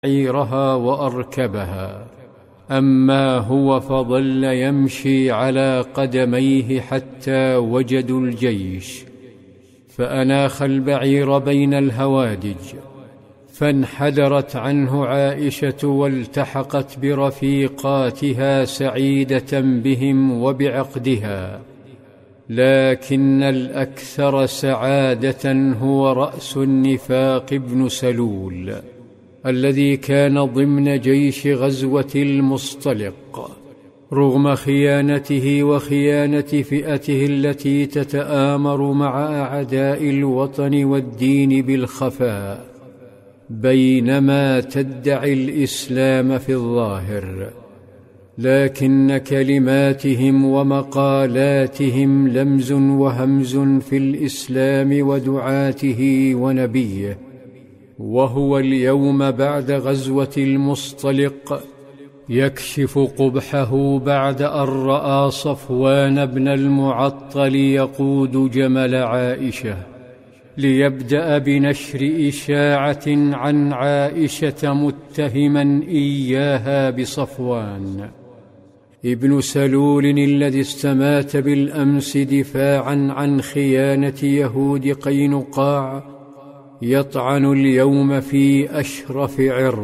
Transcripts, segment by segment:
عيرها وأركبها. أما هو فظل يمشي على قدميه حتى وجدوا الجيش، فأناخ البعير بين الهوادج، فانحدرت عنه عائشة والتحقت برفيقاتها سعيدة بهم وبعقدها. لكن الأكثر سعادة هو رأس النفاق ابن سلول، الذي كان ضمن جيش غزوة المصطلق، رغم خيانته وخيانة فئته التي تتآمر مع أعداء الوطن والدين بالخفاء، بينما تدعي الإسلام في الظاهر. لكن كلماتهم ومقالاتهم لمز وهمز في الإسلام ودعاته ونبيه. وهو اليوم بعد غزوة المصطلق يكشف قبحه بعد أن رأى صفوان بن المعطل يقود جمل عائشة ليبدأ بنشر إشاعة عن عائشة متهما إياها بصفوان ابن سلول، الذي استمات بالأمس دفاعا عن خيانة يهود قينقاع، يطعن اليوم في أشرف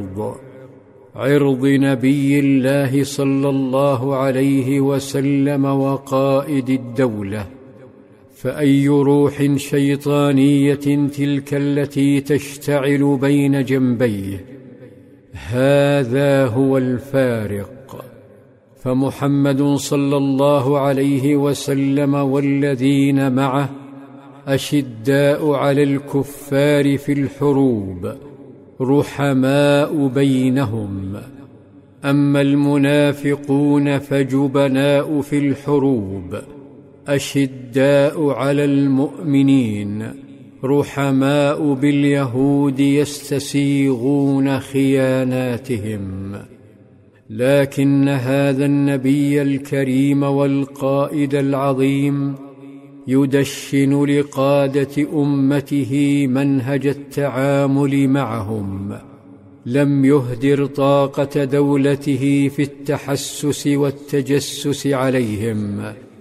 عرض نبي الله صلى الله عليه وسلم وقائد الدولة. فأي روح شيطانية تلك التي تشتعل بين جنبيه؟ هذا هو الفارق. فمحمد صلى الله عليه وسلم والذين معه أشداء على الكفار في الحروب، رحماء بينهم. أما المنافقون فجبناء في الحروب، أشداء على المؤمنين، رحماء باليهود يستسيغون خياناتهم. لكن هذا النبي الكريم والقائد العظيم يدشن لقادة أمته منهج التعامل معهم، لم يهدر طاقة دولته في التحسس والتجسس عليهم،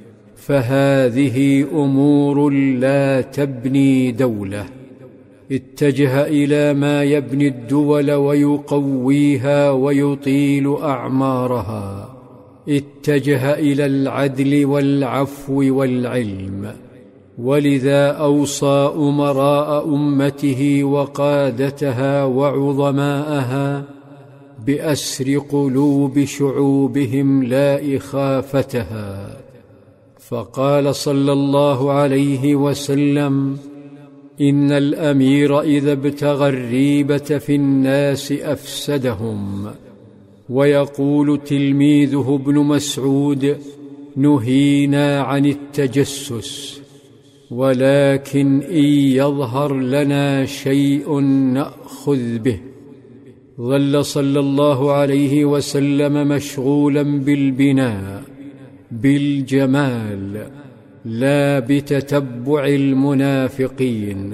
فهذه أمور لا تبني دولة. اتجه إلى ما يبني الدول ويقويها ويطيل أعمارها، اتجه إلى العدل والعفو والعلم. ولذا أوصى أمراء أمته وقادتها وعظماءها بأسر قلوب شعوبهم لا إخافتها. فقال صلى الله عليه وسلم: إن الأمير إذا ابتغى الريبة في الناس أفسدهم. ويقول تلميذه ابن مسعود: نهينا عن التجسس، ولكن إن يظهر لنا شيء نأخذ به. ظل صلى الله عليه وسلم مشغولا بالبناء، بالجمال، لا بتتبع المنافقين.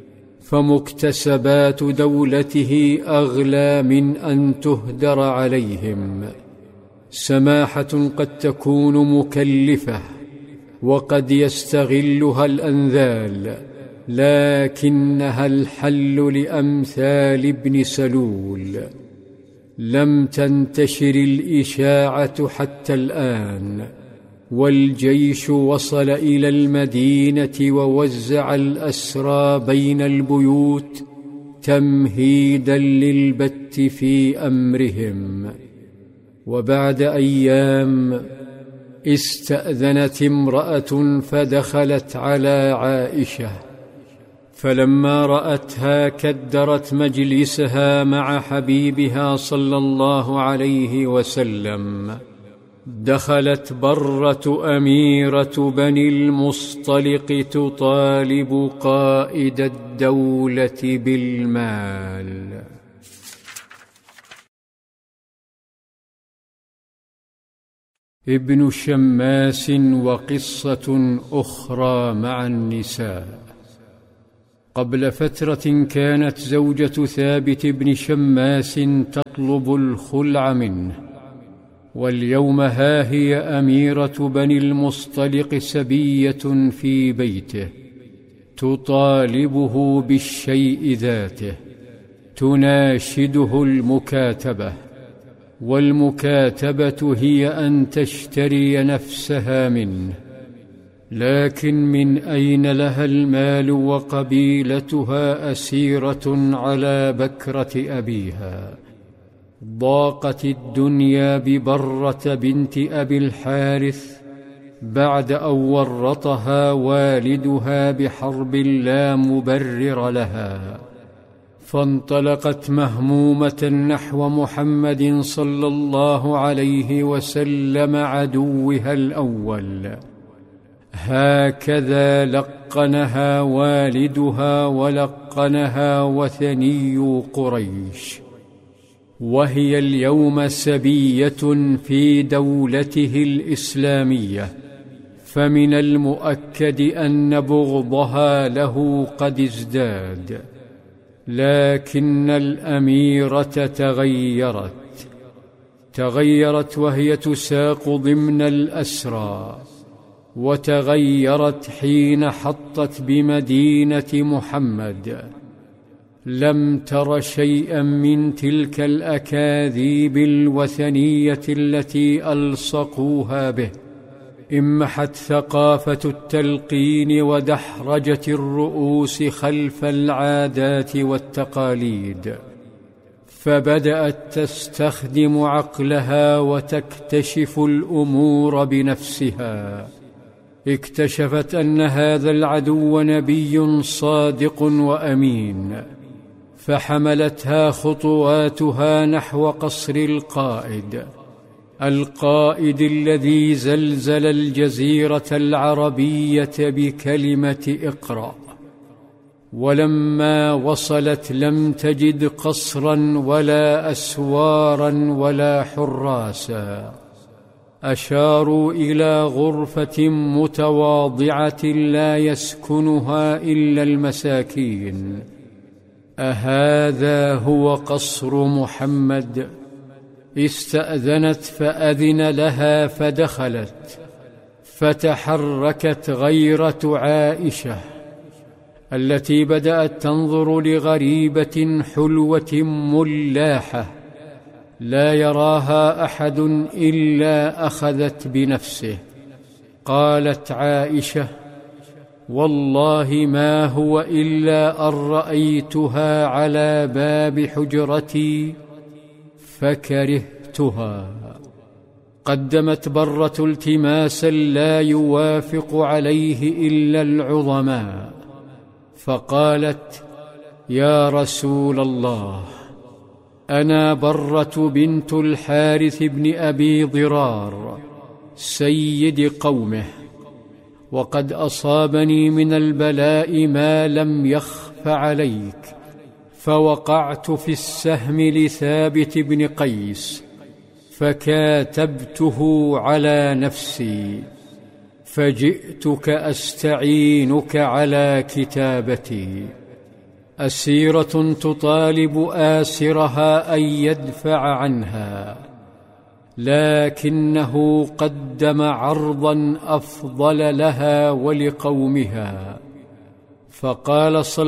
فمكتسبات دولته أغلى من أن تهدر عليهم. سماحة قد تكون مكلفة وقد يستغلها الأنذال، لكنها الحل لأمثال ابن سلول. لم تنتشر الإشاعة حتى الآن، والجيش وصل إلى المدينة ووزع الأسرى بين البيوت تمهيدا للبت في أمرهم. وبعد أيام استأذنت امرأة فدخلت على عائشة، فلما رأتها كدرت مجلسها مع حبيبها صلى الله عليه وسلم. دخلت برة أميرة بني المصطلق تطالب قائد الدولة بالمال. ابن شماس وقصة أخرى مع النساء. قبل فترة كانت زوجة ثابت بن شماس تطلب الخلع منه، واليوم ها هي أميرة بني المصطلق سبية في بيته تطالبه بالشيء ذاته، تناشده المكاتبة، والمكاتبة هي أن تشتري نفسها منه. لكن من أين لها المال وقبيلتها أسيرة على بكرة أبيها؟ ضاقت الدنيا ببرة بنت أبي الحارث بعد أن ورطها والدها بحرب لا مبرر لها، فانطلقت مهمومة نحو محمد صلى الله عليه وسلم عدوها الأول. هكذا لقنها والدها ولقنها وثني قريش، وهي اليوم سبية في دولته الإسلامية، فمن المؤكد أن بغضها له قد ازداد. لكن الأميرة تغيرت وهي تساق ضمن الأسرى، وتغيرت حين حطت بمدينة محمد. لم تر شيئا من تلك الأكاذيب الوثنية التي ألصقوها به، امحت ثقافة التلقين ودحرجة الرؤوس خلف العادات والتقاليد، فبدأت تستخدم عقلها وتكتشف الأمور بنفسها. اكتشفت أن هذا العدو نبي صادق وأمين، فحملتها خطواتها نحو قصر القائد الذي زلزل الجزيرة العربية بكلمة اقرأ. ولما وصلت لم تجد قصرا ولا أسوارا ولا حراسا، أشاروا إلى غرفة متواضعة لا يسكنها إلا المساكين. أهذا هو قصر محمد؟ استأذنت فأذن لها فدخلت، فتحركت غيرة عائشة التي بدأت تنظر لغريبة حلوة ملاحة لا يراها أحد إلا أخذت بنفسه. قالت عائشة: والله ما هو إلا أن رأيتها على باب حجرتي فكرهتها. قدمت برة التماسا لا يوافق عليه إلا العظماء، فقالت: يا رسول الله، أنا برة بنت الحارث بن أبي ضرار سيد قومه، وقد أصابني من البلاء ما لم يخف عليك، فوقعت في السهم لثابت بن قيس فكاتبته على نفسي، فجئتك أستعينك على كتابتي. أسيرة تطالب آسرها أن يدفع عنها، لكنه قدم عرضا أفضل لها ولقومها، فقال